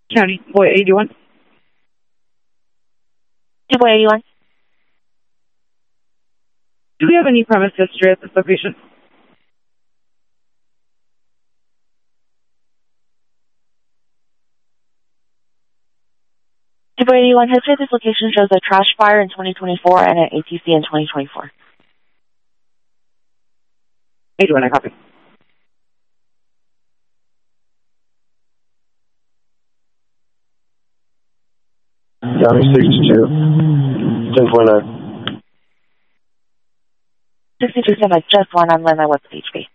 County, Boy 81. Hey, Boy 81. Do we have any premise history at this location? Hey, Boy 81. History of this location shows a trash fire in 2024 and an ATC in 2024. 81, I copy. County 62. 10.9. 62 I just went on landline with HP.